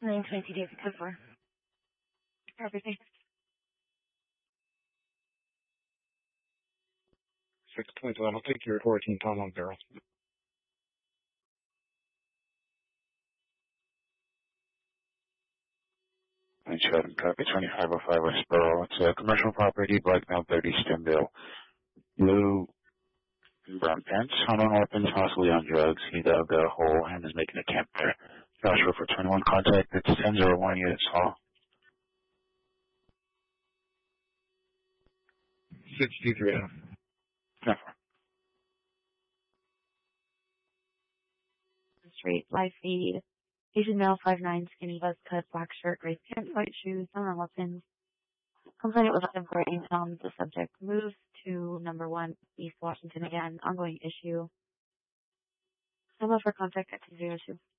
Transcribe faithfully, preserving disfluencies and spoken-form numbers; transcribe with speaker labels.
Speaker 1: nine twenty days code for everything.
Speaker 2: six twenty-one, I'll take your fourteen Tom on barrel.
Speaker 3: nine seven, copy, twenty-five oh five West Borough. It's a commercial property, Blackmail thirty, Stimville. Blue and brown pants, unknown weapons, possibly on drugs. He dug a hole and is making a camp there. Joshua for twenty-one, contact, it's ten oh one units hall.
Speaker 2: sixty-three.
Speaker 3: No.
Speaker 1: Straight live feed. Asian male, five nine, skinny, buzz cut, black shirt, gray pants, white shoes, unknown weapons. Complainant was operating on the subject. Moves to number one, East Washington again. Ongoing issue. Number for contact at two zero two.